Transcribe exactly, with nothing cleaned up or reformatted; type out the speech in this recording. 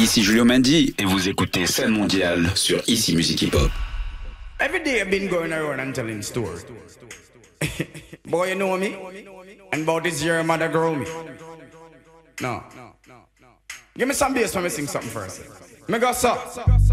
ici Julio Mendy et vous écoutez Scène Mondiale sur Ici Musique Hip Hop. Every day I've been going around and telling stories. Boy, you know me? And about this year, mother grow me. No. Give me some bass when me sing something first. Me go so.